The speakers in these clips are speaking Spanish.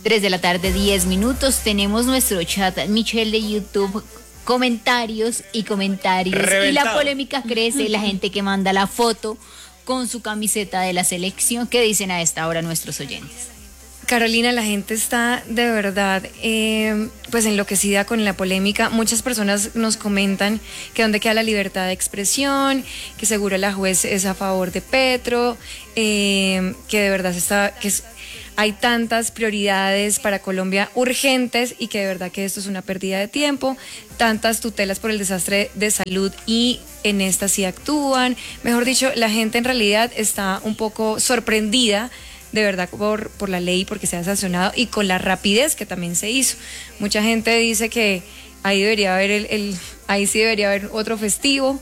3:10 p.m. Tenemos nuestro chat, Michelle, de YouTube. Comentarios. Reventado. Y la polémica crece. La gente que manda la foto con su camiseta de la selección. ¿Qué dicen a esta hora nuestros oyentes? Carolina, la gente está de verdad pues enloquecida con la polémica. Muchas personas nos comentan que dónde queda la libertad de expresión, que seguro la juez es a favor de Petro, que de verdad hay tantas prioridades para Colombia urgentes y que de verdad que esto es una pérdida de tiempo, tantas tutelas por el desastre de salud y en esta sí actúan. Mejor dicho, la gente en realidad está un poco sorprendida de verdad por la ley, porque se ha sancionado y con la rapidez que también se hizo. Mucha gente dice que ahí debería haber ahí sí debería haber otro festivo.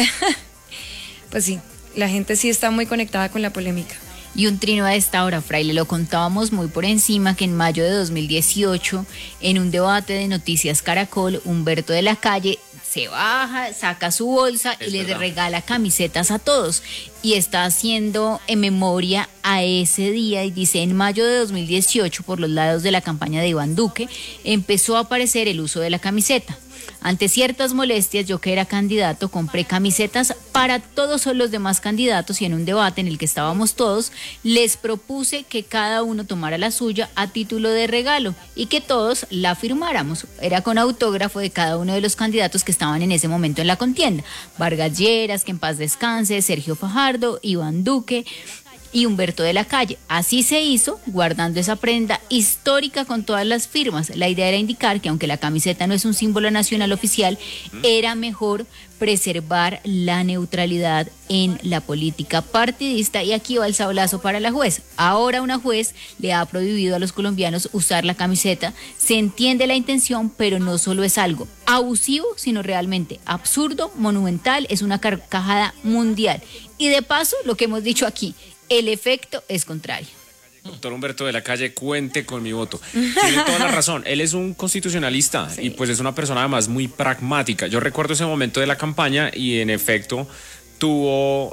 Pues sí, la gente sí está muy conectada con la polémica. Y un trino a esta hora, Fraile, lo contábamos muy por encima que en mayo de 2018, en un debate de Noticias Caracol, Humberto de la Calle se baja, saca su bolsa y les regala camisetas a todos. Y está haciendo en memoria a ese día y dice: en mayo de 2018, por los lados de la campaña de Iván Duque, empezó a aparecer el uso de la camiseta. Ante ciertas molestias, yo que era candidato, compré camisetas para todos los demás candidatos y en un debate en el que estábamos todos, les propuse que cada uno tomara la suya a título de regalo y que todos la firmáramos. Era con autógrafo de cada uno de los candidatos que estaban en ese momento en la contienda. Vargas Lleras, que en paz descanse, Sergio Fajardo, Iván Duque y Humberto de la Calle. Así se hizo, guardando esa prenda histórica con todas las firmas. La idea era indicar que aunque la camiseta no es un símbolo nacional oficial, era mejor preservar la neutralidad en la política partidista. Y aquí va el sablazo para la juez. Ahora una juez le ha prohibido a los colombianos usar la camiseta. Se entiende la intención, pero no solo es algo abusivo, sino realmente absurdo, monumental, es una carcajada mundial. Y de paso, lo que hemos dicho aquí, el efecto es contrario. Doctor Humberto de la Calle, cuente con mi voto. Tiene toda la razón. Él es un constitucionalista y pues es una persona además muy pragmática. Yo recuerdo ese momento de la campaña y en efecto tuvo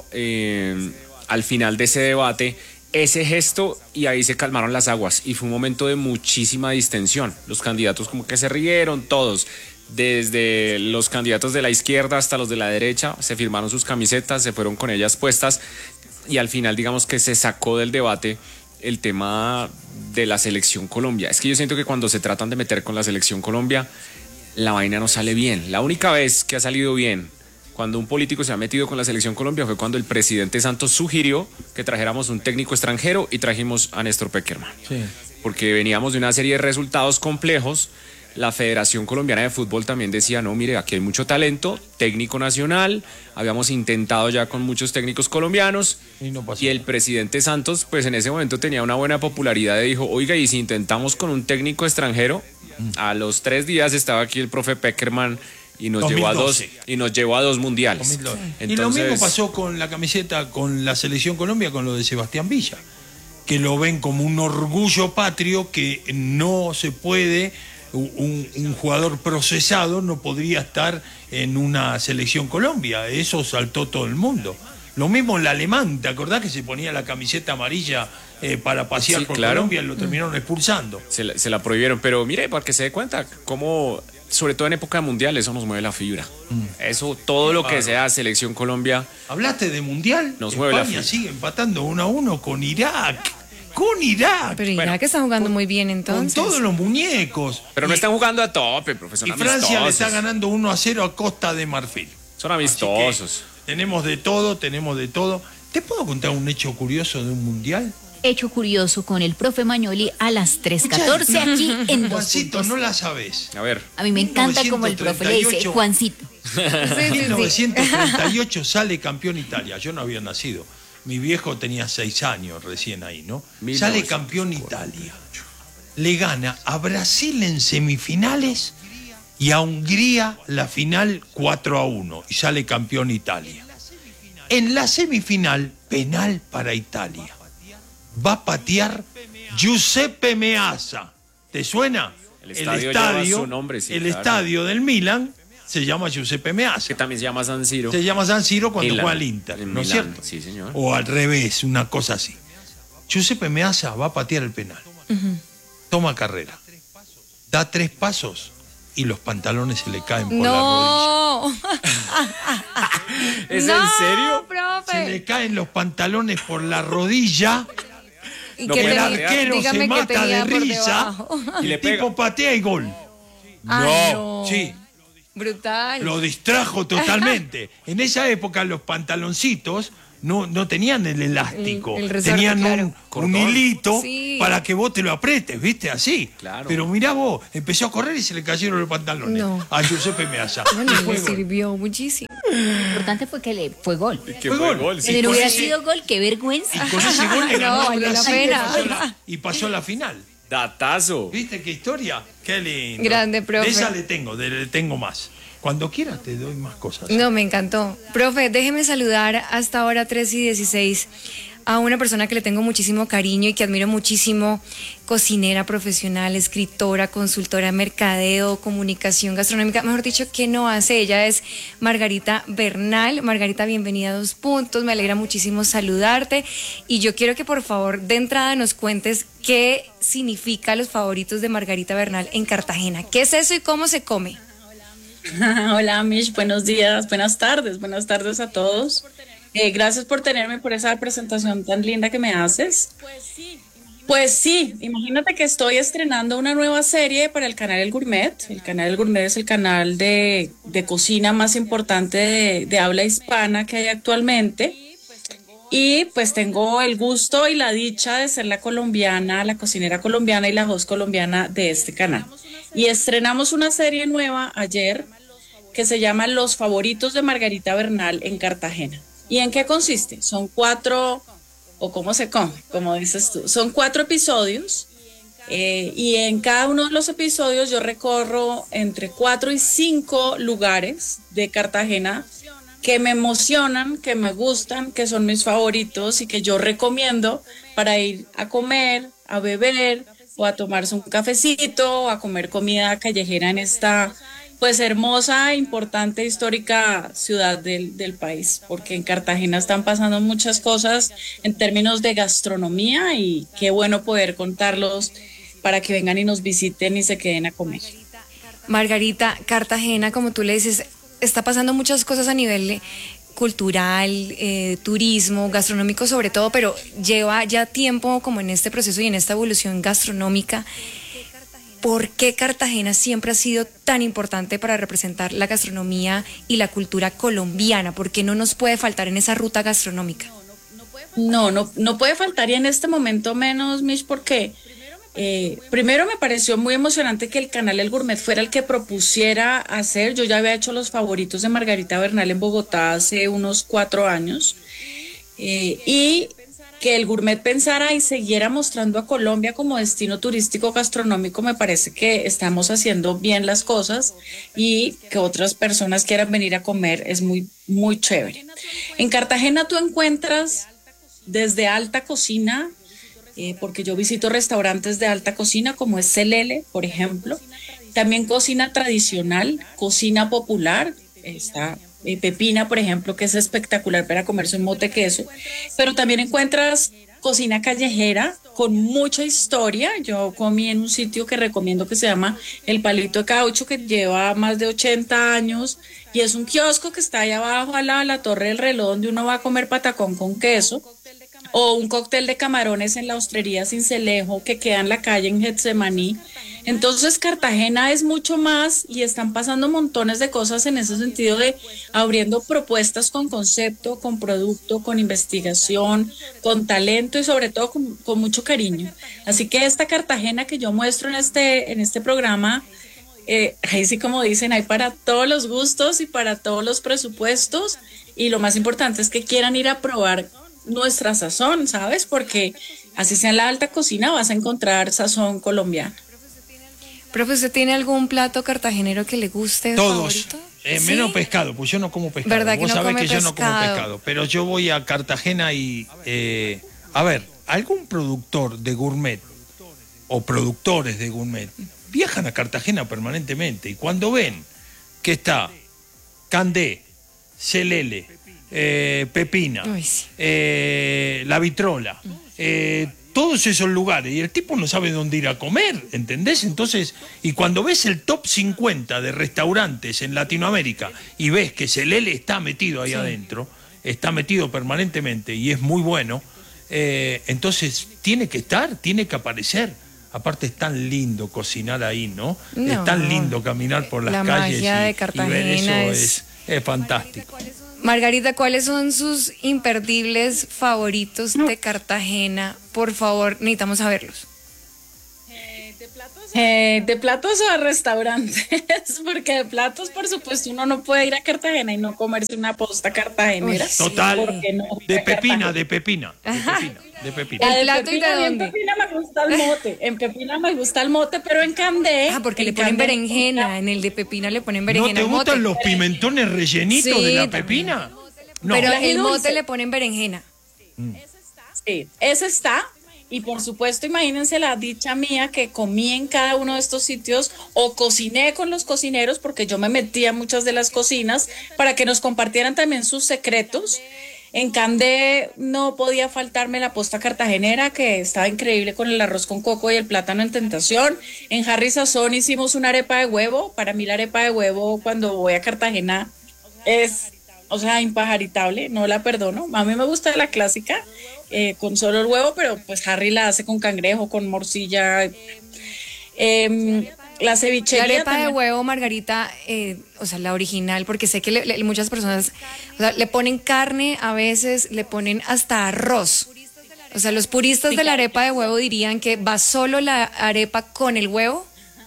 al final de ese debate ese gesto y ahí se calmaron las aguas y fue un momento de muchísima distensión. Los candidatos como que se rieron todos. Desde los candidatos de la izquierda hasta los de la derecha se firmaron sus camisetas, se fueron con ellas puestas y al final digamos que se sacó del debate el tema de la selección Colombia. Es que yo siento que cuando se tratan de meter con la selección Colombia la vaina no sale bien. La única vez que ha salido bien cuando un político se ha metido con la selección Colombia fue cuando el presidente Santos sugirió que trajéramos un técnico extranjero y trajimos a Néstor Pekerman. Sí. Porque veníamos de una serie de resultados complejos. La Federación Colombiana de Fútbol también decía, no, mire, aquí hay mucho talento, técnico nacional, habíamos intentado ya con muchos técnicos colombianos y el presidente Santos, pues en ese momento tenía una buena popularidad y dijo, oiga, y si intentamos con un técnico extranjero, a los 3 días estaba aquí el profe Pekerman y nos llevó a dos mundiales. Entonces, y lo mismo pasó con la camiseta, con la selección Colombia, con lo de Sebastián Villa, que lo ven como un orgullo patrio que no se puede... Un jugador procesado no podría estar en una selección Colombia, eso saltó todo el mundo. Lo mismo el alemán, ¿te acordás que se ponía la camiseta amarilla para pasear por Colombia y lo terminaron expulsando? Se la prohibieron, pero mire, para que se dé cuenta cómo, sobre todo en época mundial, eso nos mueve la fibra. Eso, todo lo que sea selección Colombia. ¿Hablaste de mundial? Nos mueve la fibra. España sigue empatando 1-1 con Irak. Con Irak. Pero Irak está jugando muy bien entonces. Con todos los muñecos. Pero no están jugando a tope, profesor. Y Francia le está ganando 1-0 a Costa de Marfil. Son amistosos. Tenemos de todo. ¿Te puedo contar un hecho curioso de un mundial? Hecho curioso con el profe Mañoli a las 3:14 aquí en Juancito, no la sabés. A ver. A mí me encanta como el profe le dice Juancito. En 1938 sale campeón Italia. Yo no había nacido. Mi viejo tenía 6 años recién ahí, ¿no? Sale campeón Italia. Le gana a Brasil en semifinales y a Hungría la final 4-1. Y sale campeón Italia. En la semifinal, penal para Italia. Va a patear Giuseppe Meazza. ¿Te suena? El estadio lleva su nombre, sí, claro. Estadio del Milan se llama Giuseppe Meazza. Que también se llama San Siro. Se llama San Siro cuando juega al Inter, ¿no es cierto? Sí, señor. O al revés, una cosa así. Giuseppe Meazza va a patear el penal. toma carrera, da 3 pasos y los pantalones se le caen por la No. ¿Es No, en serio? rodilla. profe. Se le caen los pantalones por la rodilla. ¿Y No qué puede El tenía? arrear. arquero Dígame se qué mata tenía de por risa debajo. Y y le el pega. tipo patea y gol. Ay, no. Sí, Brutal. lo distrajo totalmente. En esa época los pantaloncitos no tenían el elástico, El resorte, tenían claro. un Cordón. hilito Sí. para que vos te lo apretes, ¿viste? Así. Claro. Pero mirá vos, empezó a correr y se le cayeron los pantalones No. a Giuseppe Meazza. Bueno, Y fue le gol. sirvió muchísimo. Lo importante fue que le fue gol. Que Fue fue gol. gol, sí. Si no con hubiera ese- sido gol, qué vergüenza. Con ese gol le No, ganó a valió la Brasil pena. y pasó a la final. Datazo. ¿Viste qué historia? Qué lindo. Grande, profe. De esa le tengo más. Cuando quieras te doy más cosas. No, me encantó. Profe, déjeme saludar hasta ahora 3:16 a una persona que le tengo muchísimo cariño y que admiro muchísimo, cocinera profesional, escritora, consultora de mercadeo, comunicación gastronómica, mejor dicho, ¿qué no hace? Ella es Margarita Bernal. Margarita, bienvenida a 2 Puntos, me alegra muchísimo saludarte y yo quiero que por favor de entrada nos cuentes qué significa los favoritos de Margarita Bernal en Cartagena. ¿Qué es eso y cómo se come? Hola Mish, buenos días, buenas tardes a todos. Gracias por tenerme, por esa presentación tan linda que me haces. Pues sí, imagínate que estoy estrenando una nueva serie para el canal El Gourmet. El canal El Gourmet es el canal de cocina más importante de habla hispana que hay actualmente. Y pues tengo el gusto y la dicha de ser la colombiana, la cocinera colombiana y la host colombiana de este canal. Y estrenamos una serie nueva ayer que se llama Los Favoritos de Margarita Bernal en Cartagena. ¿Y en qué consiste? Son 4, o cómo se come, como dices tú, son 4 episodios y en cada uno de los episodios yo recorro entre 4 y 5 lugares de Cartagena que me emocionan, que me gustan, que son mis favoritos y que yo recomiendo para ir a comer, a beber o a tomarse un cafecito o a comer comida callejera en esta pues hermosa, importante, histórica ciudad del país, porque en Cartagena están pasando muchas cosas en términos de gastronomía y qué bueno poder contarlos para que vengan y nos visiten y se queden a comer. Margarita, Cartagena, como tú le dices, está pasando muchas cosas a nivel cultural, turismo, gastronómico sobre todo, pero lleva ya tiempo como en este proceso y en esta evolución gastronómica. ¿Por qué Cartagena siempre ha sido tan importante para representar la gastronomía y la cultura colombiana? ¿Por qué no nos puede faltar en esa ruta gastronómica? No puede faltar y en este momento menos, Mish, porque primero me pareció muy emocionante que el canal El Gourmet fuera el que propusiera hacer. Yo ya había hecho los favoritos de Margarita Bernal en Bogotá hace unos 4 años y que el Gourmet pensara y siguiera mostrando a Colombia como destino turístico gastronómico. Me parece que estamos haciendo bien las cosas y que otras personas quieran venir a comer es muy, muy chévere. En Cartagena tú encuentras desde alta cocina, porque yo visito restaurantes de alta cocina como es Celele, por ejemplo, también cocina tradicional, cocina popular, está Pepina, por ejemplo, que es espectacular para comerse un mote queso, pero también encuentras cocina callejera con mucha historia. Yo comí en un sitio que recomiendo que se llama El Palito de Caucho, que lleva más de 80 años y es un kiosco que está ahí abajo al lado de la Torre del Reloj, donde uno va a comer patacón con queso o un cóctel de camarones en la Hostería Cincelejo que queda en la calle en Getsemaní. Entonces Cartagena es mucho más y están pasando montones de cosas en ese sentido de abriendo propuestas con concepto, con producto, con investigación, con talento y sobre todo con mucho cariño. Así que esta Cartagena que yo muestro en este programa, ahí sí como dicen, hay para todos los gustos y para todos los presupuestos y lo más importante es que quieran ir a probar nuestra sazón, ¿sabes? Porque así sea en la alta cocina vas a encontrar sazón colombiano. Profe, ¿usted tiene algún plato cartagenero que le guste? Todos. Favorito? Menos ¿Sí? pescado, pues yo no como pescado. ¿Verdad que Vos no sabés come que yo no como pescado? pescado. Pero yo voy a Cartagena y, a ver, algún productor de gourmet o productores de gourmet viajan a Cartagena permanentemente y cuando ven que está Candé, Celele, Pepina, Uy, sí. La Vitrola, todos esos lugares y el tipo no sabe dónde ir a comer, ¿entendés? Entonces, y cuando ves el top 50 de restaurantes en Latinoamérica y ves que Celele está metido ahí adentro, está metido permanentemente y es muy bueno, entonces tiene que estar, tiene que aparecer. Aparte es tan lindo cocinar ahí, ¿no? Es tan lindo caminar por las calles magia de Cartagena y ver eso es fantástico. Margarita, ¿cuáles son sus imperdibles favoritos de Cartagena? Por favor, necesitamos saberlos. De platos a restaurantes, porque de platos, por supuesto, uno no puede ir a Cartagena y no comerse una posta cartagenera. Total, no? de pepina. ¿El plato y de dónde? En Pepina me gusta el mote, pero en Candé. Porque le ponen berenjena, en el de pepina le ponen berenjena. ¿No te gustan los pimentones rellenitos de la pepina? No. Pero el mote le ponen berenjena. Sí, ese está. Y por supuesto, imagínense la dicha mía que comí en cada uno de estos sitios o cociné con los cocineros, porque yo me metía en muchas de las cocinas para que nos compartieran también sus secretos. En Candé no podía faltarme la posta cartagenera, que estaba increíble con el arroz con coco y el plátano en tentación. En Harry Sazón hicimos una arepa de huevo. Para mí la arepa de huevo cuando voy a Cartagena es, impajaritable, no la perdono. A mí me gusta la clásica, con solo el huevo, pero pues Harry la hace con cangrejo, con morcilla. La cevichería. La arepa también. de huevo, Margarita, la original, porque sé que muchas personas le ponen carne, a veces le ponen hasta arroz. O sea, los puristas de la arepa de huevo dirían que va solo la arepa con el huevo.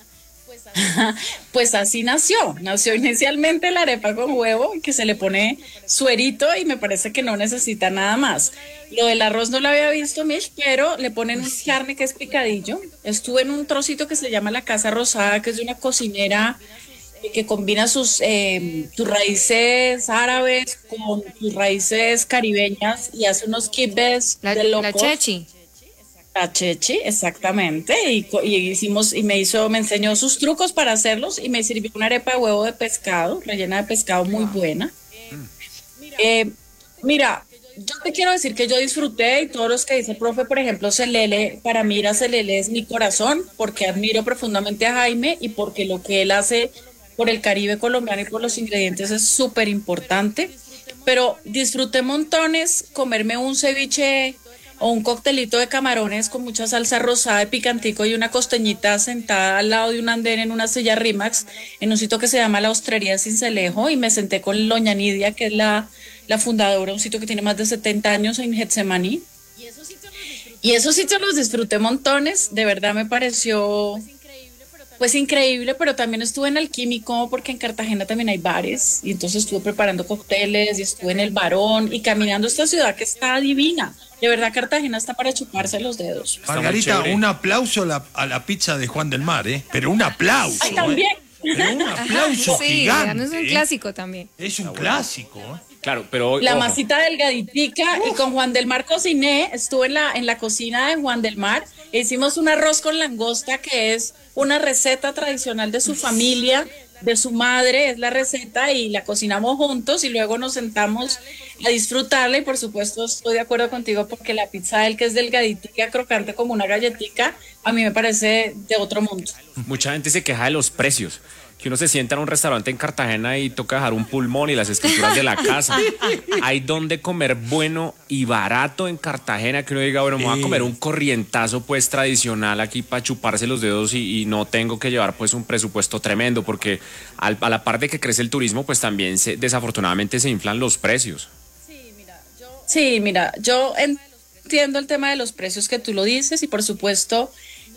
Pues así nació inicialmente la arepa con huevo, que se le pone suerito y me parece que no necesita nada más. Lo del arroz no lo había visto, Mish, pero le ponen un carne que es picadillo. Estuve en un trocito que se llama La Casa Rosada, que es de una cocinera que combina tus raíces árabes con tus raíces caribeñas y hace unos kibbes de locos. La chechi. La chechi, exactamente, me enseñó sus trucos para hacerlos y me sirvió una arepa de huevo de pescado, rellena de pescado muy buena. Mira, yo te quiero decir que yo disfruté, y todos los que dice el profe, por ejemplo, Celele, para mí ir a Celele es mi corazón, porque admiro profundamente a Jaime y porque lo que él hace por el Caribe colombiano y por los ingredientes es súper importante, pero disfruté montones comerme un ceviche o un coctelito de camarones con mucha salsa rosada de picantico y una costeñita sentada al lado de un andén en una silla Rimax en un sitio que se llama La Hostería de Sincelejo, y me senté con Doña Nidia, que es la fundadora, un sitio que tiene más de 70 años en Getsemaní. Y esos sitios los disfruté montones, de verdad me pareció pues increíble, pero también estuve en Alquímico, porque en Cartagena también hay bares, y entonces estuve preparando cócteles y estuve en el Barón y caminando esta ciudad que está divina. De verdad, Cartagena está para chuparse los dedos. Margarita, un aplauso a la pizza de Juan del Mar, ¿eh? Pero un aplauso. Ay, también. Pero un aplauso gigante. Es un clásico también. Es un clásico, ¿eh? Claro, pero la ojo. masita delgaditica, y con Juan del Mar cociné, estuve en la cocina de Juan del Mar, e hicimos un arroz con langosta, que es una receta tradicional de su familia, de su madre, es la receta, y la cocinamos juntos y luego nos sentamos a disfrutarla. Y por supuesto estoy de acuerdo contigo, porque la pizza de él, que es delgaditica, crocante como una galletica, a mí me parece de otro mundo. Mucha gente se queja de los precios, que uno se sienta en un restaurante en Cartagena y toca dejar un pulmón y las escrituras de la casa. Hay donde comer bueno y barato en Cartagena, que uno diga, bueno, me voy a comer un corrientazo pues tradicional aquí para chuparse los dedos y no tengo que llevar pues un presupuesto tremendo, porque a la par de que crece el turismo, pues también desafortunadamente se inflan los precios. Sí, mira, yo entiendo el tema de los precios que tú lo dices, y por supuesto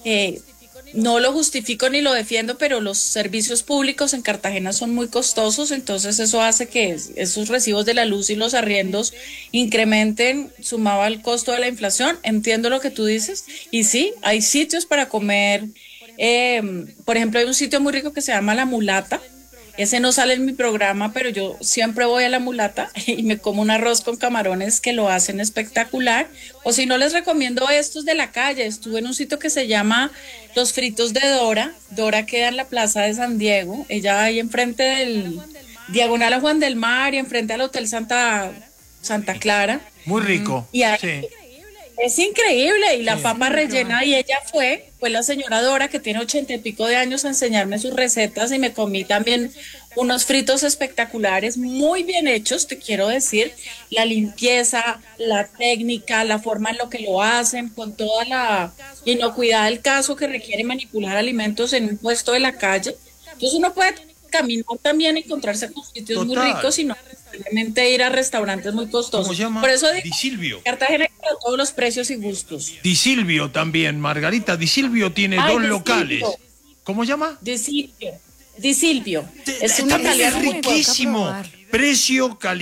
no lo justifico ni lo defiendo, pero los servicios públicos en Cartagena son muy costosos, entonces eso hace que esos recibos de la luz y los arriendos incrementen, sumado al costo de la inflación. Entiendo lo que tú dices, y sí, hay sitios para comer. Por ejemplo, hay un sitio muy rico que se llama La Mulata. Ese no sale en mi programa, pero yo siempre voy a La Mulata y me como un arroz con camarones que lo hacen espectacular. O si no, les recomiendo estos de la calle. Estuve en un sitio que se llama Los Fritos de Dora. Dora queda en la Plaza de San Diego. Ella ahí enfrente del diagonal a Juan del Mar y enfrente al Hotel Santa Clara. Muy rico. Y ahí, sí. Es increíble, y la papa Sí, rellena, y ella fue la señora Dora, que tiene 80 y pico de años, a enseñarme sus recetas, y me comí también unos fritos espectaculares, muy bien hechos, te quiero decir, la limpieza, la técnica, la forma en lo que lo hacen, con toda la inocuidad del caso que requiere manipular alimentos en un puesto de la calle. Entonces uno puede caminar también, encontrarse con sitios muy Total. ricos y no necesariamente ir a restaurantes muy costosos. ¿Cómo se llama? Por eso digo, Di Silvio. Cartagena hay para todos los precios y gustos. Di Silvio también, Margarita. Di Silvio tiene Ay, dos Di locales. Silvio. ¿Cómo se llama? Di Silvio. Es un También italiano es muy bueno. riquísimo. Toca probar. Precio, calidad.